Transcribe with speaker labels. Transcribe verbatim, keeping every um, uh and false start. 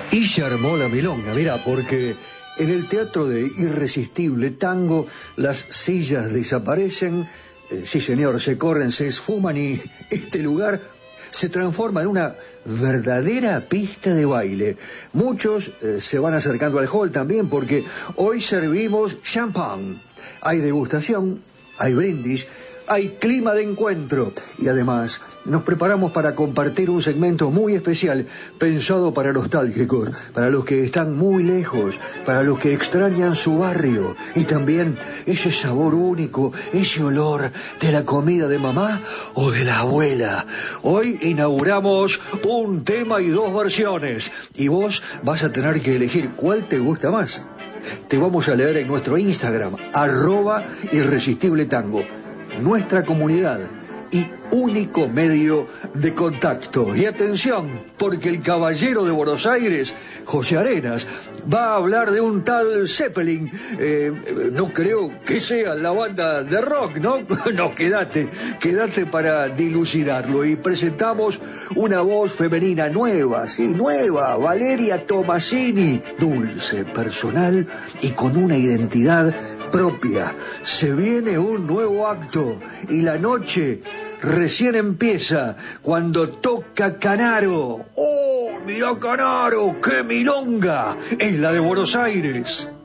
Speaker 1: Y se armó la milonga, mira, porque en el teatro de Irresistible Tango las sillas desaparecen, eh, sí señor, se corren, se esfuman y este lugar se transforma en una verdadera pista de baile. Muchos eh, se van acercando al hall también porque hoy servimos champán. Hay degustación, hay brindis, hay clima de encuentro y además nos preparamos para compartir un segmento muy especial pensado para nostálgicos, para los que están muy lejos, para los que extrañan su barrio y también ese sabor único, ese olor de la comida de mamá o de la abuela. Hoy inauguramos un tema y dos versiones y vos vas a tener que elegir cuál te gusta más. Te vamos a leer en nuestro Instagram, arroba Irresistible Tango, nuestra comunidad y único medio de contacto. Y atención, porque el caballero de Buenos Aires, José Arenas, va a hablar de un tal Zeppelin. Eh, no creo que sea la banda de rock, ¿no? No, quédate, quédate para dilucidarlo. Y presentamos una voz femenina nueva, sí, nueva, Valeria Tomasini, dulce, personal y con una identidad propia. Se viene un nuevo acto y la noche recién empieza cuando toca Canaro. ¡Oh, mirá Canaro! ¡Qué milonga! Es la de Buenos Aires.